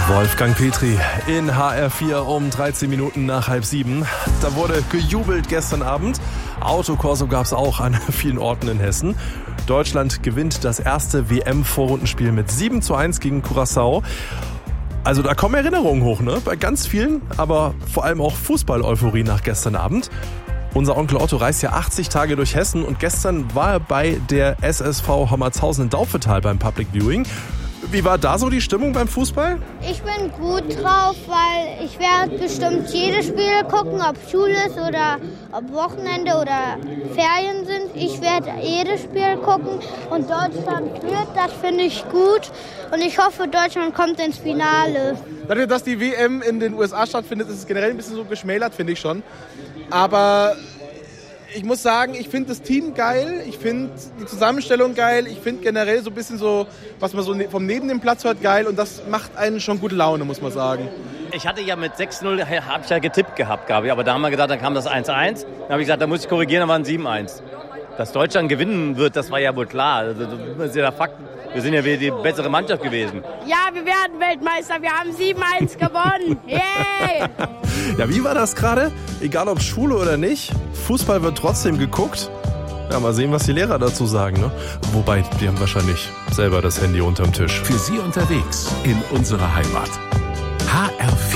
Wolfgang Petri in HR4 um 13 Minuten nach 6:30. Da wurde gejubelt gestern Abend. Autokorso gab es auch an vielen Orten in Hessen. Deutschland gewinnt das erste WM-Vorrundenspiel mit 7:1 gegen Curaçao. Also da kommen Erinnerungen hoch, ne? Bei ganz vielen, aber vor allem auch Fußball-Euphorie nach gestern Abend. Unser Onkel Otto reist ja 80 Tage durch Hessen und gestern war er bei der SSV Hommertshausen in Dauphetal beim Public Viewing. Wie war da so die Stimmung beim Fußball? Ich bin gut drauf, weil ich werde bestimmt jedes Spiel gucken, ob Schule ist oder ob Wochenende oder Ferien sind. Ich werde jedes Spiel gucken und Deutschland führt, das finde ich gut. Und ich hoffe, Deutschland kommt ins Finale. Dadurch, dass die WM in den USA stattfindet, ist es generell ein bisschen so geschmälert, finde ich schon. Aber ich muss sagen, ich finde das Team geil, ich finde die Zusammenstellung geil, ich finde generell so ein bisschen so, was man so vom neben dem Platz hört, geil und das macht einen schon gute Laune, muss man sagen. Ich hatte ja mit 6-0 habe ich ja getippt gehabt, Gabi, aber da haben wir gedacht, dann kam das 1-1. Dann habe ich gesagt, da muss ich korrigieren, dann waren 7-1. Dass Deutschland gewinnen wird, das war ja wohl klar. Also, das ist ja der Fakt. Wir sind ja wieder die bessere Mannschaft gewesen. Ja, wir werden Weltmeister. Wir haben 7-1 gewonnen. Yay! Ja, wie war das gerade? Egal ob Schule oder nicht, Fußball wird trotzdem geguckt. Ja, mal sehen, was die Lehrer dazu sagen, ne? Wobei, die haben wahrscheinlich selber das Handy unterm Tisch. Für Sie unterwegs in unserer Heimat. HR4